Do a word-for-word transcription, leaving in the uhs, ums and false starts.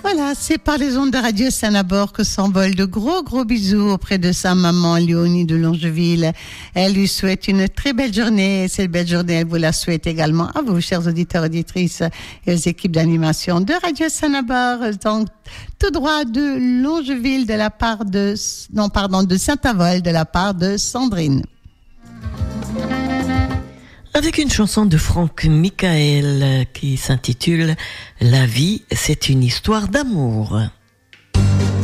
Voilà, c'est par les ondes de Radio Sanabord que s'envole de gros gros bisous auprès de sa maman Léonie de Longeville. Elle lui souhaite une très belle journée. Cette belle journée, elle vous la souhaite également à vous, chers auditeurs, auditrices et aux équipes d'animation de Radio Sanabord. Donc, tout droit de Longeville de la part de, non, pardon, de Saint-Avold de la part de Sandrine. Avec une chanson de Franck Michael qui s'intitule « La vie, c'est une histoire d'amour ».